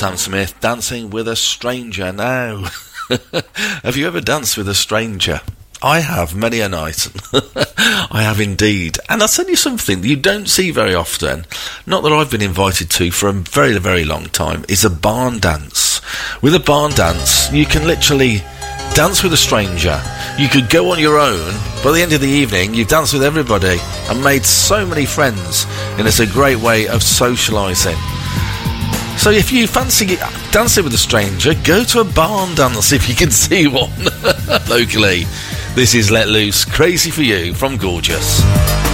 Sam Smith, Dancing with a Stranger. Now, have you ever danced with a stranger? I have, many a night. I have indeed. And I'll tell you something you don't see very often, not that I've been invited to for a very, very long time, is a barn dance. With a barn dance, you can literally dance with a stranger. You could go on your own, but at the end of the evening, you've danced with everybody and made so many friends, and it's a great way of socialising. So if you fancy dancing with a stranger, go to a barn dance if you can see one locally. This is Let Loose, Crazy for You from Gorgeous.